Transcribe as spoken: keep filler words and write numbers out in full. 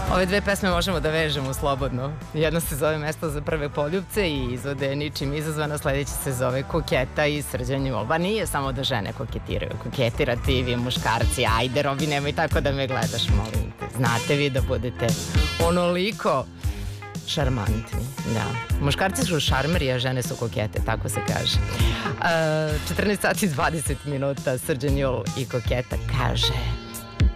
Ove dve pesme možemo da vežemo slobodno. Jedna se zove Mesto za prve poljupce i izvode Ničim izazvana, sledeća se zove Koketa i Srđan Njul. Ba nije samo da žene koketiraju, koketirate i vi muškarci. Ajde, Robi, nemoj tako da me gledaš, molim te. Znate vi da budete onoliko šarmantni, da. Muškarci su šarmeri, a žene su kokete, tako se kaže. Uh, četrnaest sati i dvadeset minuta, Srđan Njul i Koketa kaže...